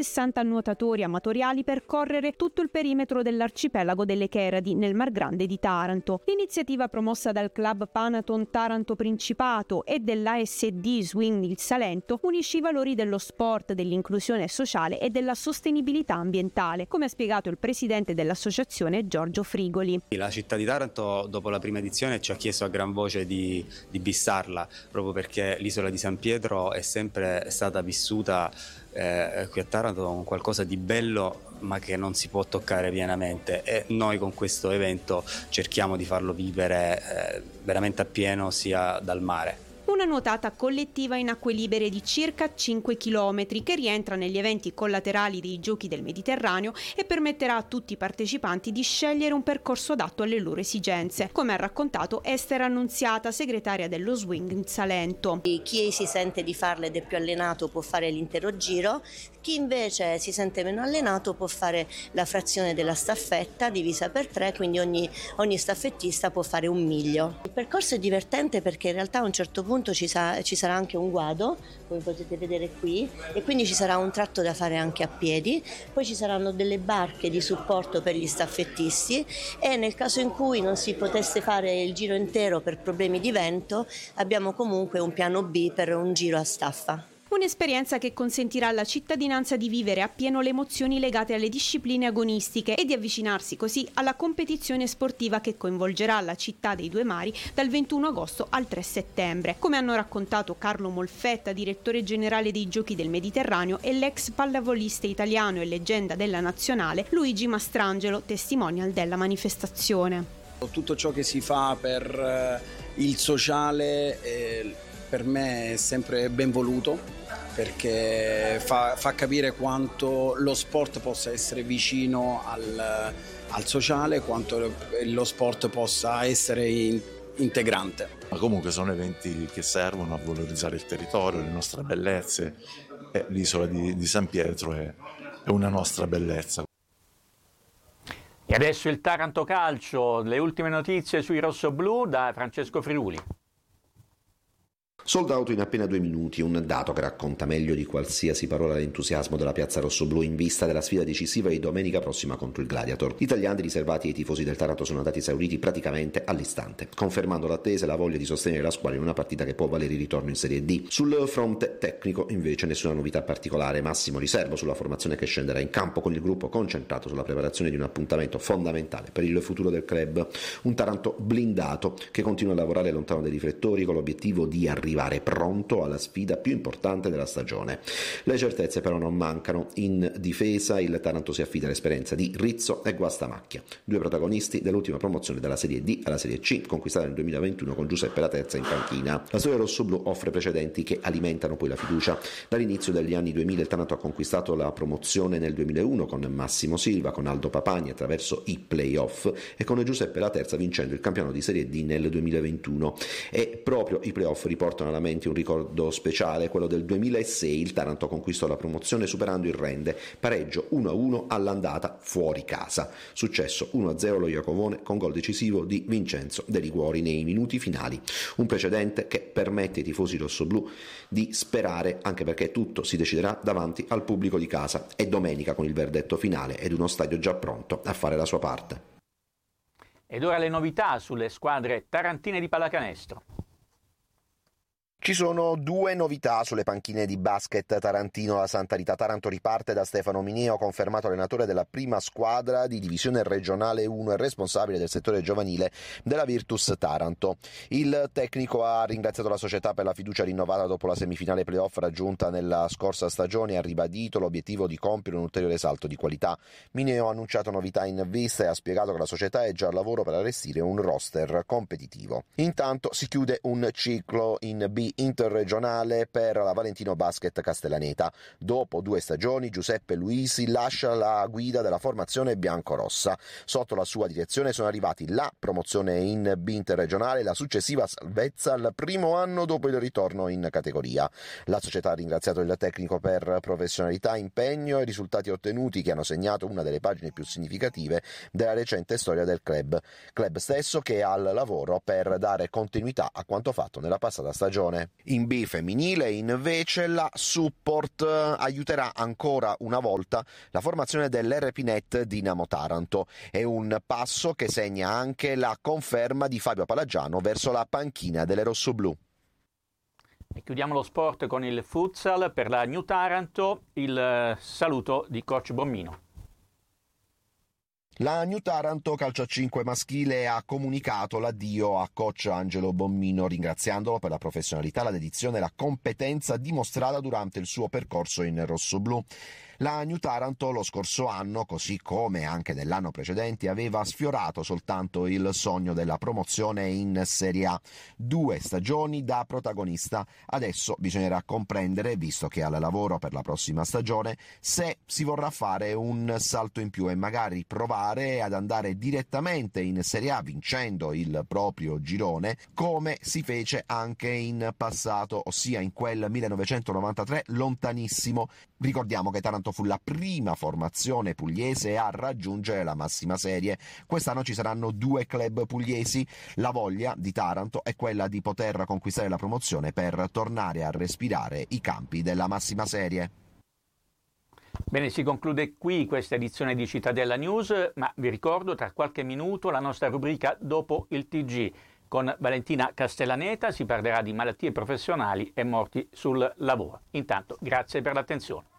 60 nuotatori amatoriali percorrere tutto il perimetro dell'arcipelago delle Cheradi nel Mar Grande di Taranto. L'iniziativa promossa dal club Panaton Taranto Principato e dell'ASD Swing Il Salento unisce i valori dello sport, dell'inclusione sociale e della sostenibilità ambientale, come ha spiegato il presidente dell'associazione Giorgio Frigoli. La città di Taranto dopo la prima edizione ci ha chiesto a gran voce di bissarla, proprio perché l'isola di San Pietro è sempre stata vissuta qui a Taranto con qualcosa di bello ma che non si può toccare pienamente, e noi con questo evento cerchiamo di farlo vivere veramente appieno sia dal mare. Una nuotata collettiva in acque libere di circa 5 km che rientra negli eventi collaterali dei Giochi del Mediterraneo e permetterà a tutti i partecipanti di scegliere un percorso adatto alle loro esigenze, come ha raccontato Esther Annunziata, segretaria dello Swing in Salento. Chi si sente di farlo ed è più allenato può fare l'intero giro, chi invece si sente meno allenato può fare la frazione della staffetta divisa per 3, quindi ogni staffettista può fare un miglio. Il percorso è divertente perché in realtà a un certo punto ci sarà anche un guado, come potete vedere qui, e quindi ci sarà un tratto da fare anche a piedi, poi ci saranno delle barche di supporto per gli staffettisti e nel caso in cui non si potesse fare il giro intero per problemi di vento abbiamo comunque un piano B per un giro a staffa. Un'esperienza che consentirà alla cittadinanza di vivere appieno le emozioni legate alle discipline agonistiche e di avvicinarsi così alla competizione sportiva che coinvolgerà la città dei due mari dal 21 agosto al 3 settembre. Come hanno raccontato Carlo Molfetta, direttore generale dei Giochi del Mediterraneo, e l'ex pallavolista italiano e leggenda della nazionale Luigi Mastrangelo, testimonial della manifestazione. Tutto ciò che si fa per il sociale per me è sempre ben voluto, perché fa capire quanto lo sport possa essere vicino al sociale, quanto lo sport possa essere integrante. Ma comunque sono eventi che servono a valorizzare il territorio, le nostre bellezze, e l'isola di San Pietro è una nostra bellezza. E adesso il Taranto Calcio, le ultime notizie sui rossoblù da Francesco Friuli. Sold out in appena 2 minuti, un dato che racconta meglio di qualsiasi parola l'entusiasmo della piazza rossoblù in vista della sfida decisiva di domenica prossima contro il Gladiator. Gli italiani riservati ai tifosi del Taranto sono andati esauriti praticamente all'istante, confermando l'attesa e la voglia di sostenere la squadra in una partita che può valere il ritorno in Serie D. Sul fronte tecnico invece nessuna novità particolare, massimo riservo sulla formazione che scenderà in campo, con il gruppo concentrato sulla preparazione di un appuntamento fondamentale per il futuro del club. Un Taranto blindato che continua a lavorare lontano dai riflettori con l'obiettivo di arrivare pronto alla sfida più importante della stagione. Le certezze però non mancano. In difesa il Taranto si affida all'esperienza di Rizzo e Guastamacchia, due protagonisti dell'ultima promozione dalla Serie D alla Serie C, conquistata nel 2021 con Giuseppe La Terza in panchina. La storia rossoblù offre precedenti che alimentano poi la fiducia. Dall'inizio degli anni 2000 il Taranto ha conquistato la promozione nel 2001 con Massimo Silva, con Aldo Papani attraverso i play-off e con Giuseppe La Terza vincendo il campionato di Serie D nel 2021. E proprio i play-off riportano alla mente un ricordo speciale, quello del 2006. Il Taranto conquistò la promozione superando il Rende, pareggio 1-1 all'andata fuori casa, successo 1-0 lo Iacovone con gol decisivo di Vincenzo De Liguori nei minuti finali, un precedente che permette ai tifosi rossoblù di sperare, anche perché tutto si deciderà davanti al pubblico di casa e domenica con il verdetto finale ed uno stadio già pronto a fare la sua parte. Ed ora le novità sulle squadre tarantine di pallacanestro. Ci sono 2 novità sulle panchine di basket tarantino. La Santa Rita Taranto riparte da Stefano Mineo, confermato allenatore della prima squadra di divisione regionale 1 e responsabile del settore giovanile della Virtus Taranto. Il tecnico ha ringraziato la società per la fiducia rinnovata dopo la semifinale playoff raggiunta nella scorsa stagione e ha ribadito l'obiettivo di compiere un ulteriore salto di qualità. Mineo ha annunciato novità in vista e ha spiegato che la società è già al lavoro per allestire un roster competitivo. Intanto si chiude un ciclo in B interregionale per la Valentino Basket Castellaneta. Dopo 2 stagioni Giuseppe Luisi lascia la guida della formazione biancorossa. Sotto la sua direzione sono arrivati la promozione in B interregionale e la successiva salvezza al primo anno dopo il ritorno in categoria. La società ha ringraziato il tecnico per professionalità, impegno e risultati ottenuti che hanno segnato una delle pagine più significative della recente storia del club stesso, che è al lavoro per dare continuità a quanto fatto nella passata stagione. stagione. In B femminile invece la Support aiuterà ancora una volta la formazione dell'RP-Net Dinamo Taranto. È un passo che segna anche la conferma di Fabio Palagiano verso la panchina delle rossoblù. E chiudiamo lo sport con il futsal. Per la New Taranto il saluto di coach Bommino. La New Taranto Calcio a 5 maschile ha comunicato l'addio a coach Angelo Bommino, ringraziandolo per la professionalità, la dedizione e la competenza dimostrata durante il suo percorso in rossoblù. La New Taranto lo scorso anno, così come anche nell'anno precedente, aveva sfiorato soltanto il sogno della promozione in Serie A. 2 stagioni da protagonista. Adesso bisognerà comprendere, visto che è al lavoro per la prossima stagione, se si vorrà fare un salto in più e magari provare ad andare direttamente in Serie A vincendo il proprio girone, come si fece anche in passato, ossia in quel 1993 lontanissimo. Ricordiamo che Taranto fu la prima formazione pugliese a raggiungere la massima serie. Quest'anno ci saranno 2 club pugliesi. La voglia di Taranto è quella di poter conquistare la promozione per tornare a respirare i campi della massima serie. Bene, si conclude qui questa edizione di Cittadella News, ma vi ricordo tra qualche minuto la nostra rubrica Dopo il TG. Con Valentina Castellaneta si parlerà di malattie professionali e morti sul lavoro. Intanto, grazie per l'attenzione.